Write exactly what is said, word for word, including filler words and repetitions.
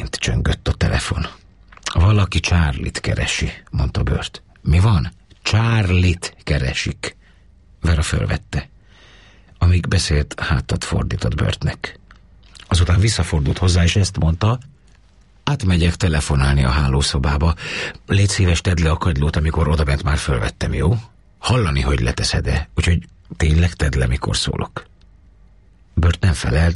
megint csöngött a telefon. Valaki Charlie-t keresi, mondta Burt. Mi van? Charlie-t keresik. Vera fölvette. Amíg beszélt, hátat fordított Burtnek. Azután visszafordult hozzá, és ezt mondta: átmegyek telefonálni a hálószobába. Légy szíves, tedd le a kagylót, amikor odabent már fölvettem, jó? Hallani, hogy leteszed-e, úgyhogy tényleg tedd le, mikor szólok. Burt nem felelt,